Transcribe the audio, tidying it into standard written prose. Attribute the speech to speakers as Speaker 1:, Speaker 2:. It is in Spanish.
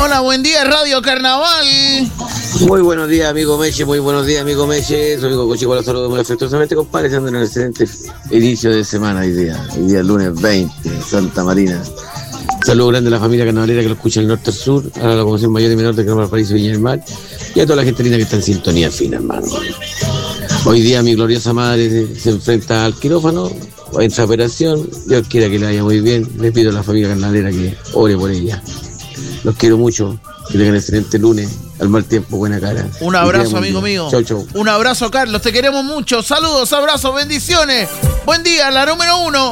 Speaker 1: Hola, buen día, Radio Carnaval.
Speaker 2: Muy buenos días, amigo Meche, muy buenos días, amigo Meche. Soy amigo Cochico, los saludo muy afectuosamente, compadre, estando en un excelente inicio de semana hoy día lunes 20, Santa Marina. Saludos grande a la familia carnavalera que lo escucha del norte al sur, a la Comisión Mayor y Menor de Carnaval Paraíso Viña del Mar, y a toda la gente linda que está en sintonía fina, hermano. Hoy día mi gloriosa madre se enfrenta al quirófano, entra a operación, Dios quiera que le vaya muy bien, le pido a la familia carnavalera que ore por ella. Los quiero mucho, que tengan excelente lunes, al mal tiempo, buena cara.
Speaker 1: Un abrazo, amigo mío.
Speaker 2: Chau, chau.
Speaker 1: Un abrazo, Carlos, te queremos mucho. Saludos, abrazos, bendiciones. Buen día, la número 1.